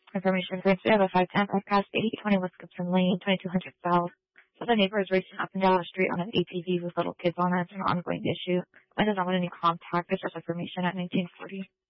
Information for we have a 510 bypass 8020 West Gibson Lane, 2200 South. So the neighbor is racing up and down the street on an ATV with little kids on it. It's an ongoing issue. I does not want any contact. It's just information at 1940.